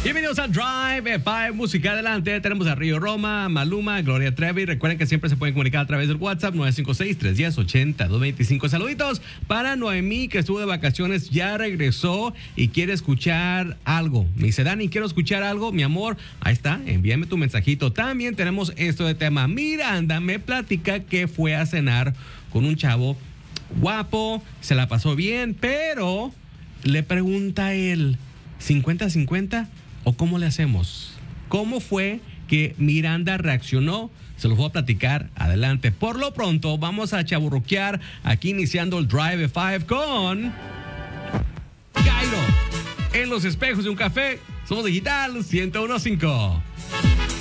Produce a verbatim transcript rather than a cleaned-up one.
Bienvenidos a Drive F Música. Adelante, tenemos a Río Roma, Maluma, Gloria Trevi. Recuerden que siempre se pueden comunicar a través del WhatsApp nueve cinco seis, tres uno cero, ocho dos dos cinco. Saluditos para Noemí, que estuvo de vacaciones, ya regresó y quiere escuchar algo. Me dice, Dani, quiero escuchar algo, mi amor. Ahí está, envíame tu mensajito. También tenemos esto de tema. Miranda me platica que fue a cenar con un chavo guapo, se la pasó bien, pero le pregunta a él, ¿cincuenta cincuenta? ¿O cómo le hacemos? ¿Cómo fue que Miranda reaccionó? Se los voy a platicar adelante. Por lo pronto, vamos a chaburruquear aquí iniciando el Drive cinco con Cairo. En los espejos de un café, somos Digital ciento uno punto cinco.